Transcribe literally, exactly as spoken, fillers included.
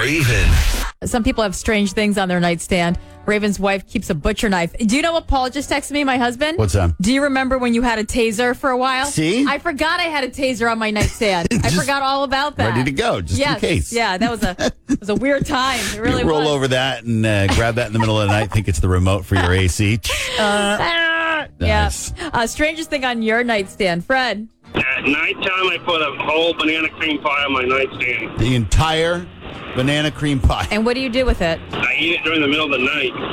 Raven. Some people have strange things on their nightstand. Raven's wife keeps a butcher knife. Do you know what Paul just texted me, my husband? What's that? Do you remember when you had a taser for a while? See? I forgot I had a taser on my nightstand. I forgot all about that. Ready to go, just yes. in case. Yeah, that was a it was a weird time. It really you roll was. over that and uh, grab that in the middle of the night, think it's the remote for your A C. Uh, Nice. Yeah. Uh, strangest thing on your nightstand, Fred? At nighttime, I put a whole banana cream pie on my nightstand. The entire banana cream pie. And what do you do with it? I eat it during the middle of the night.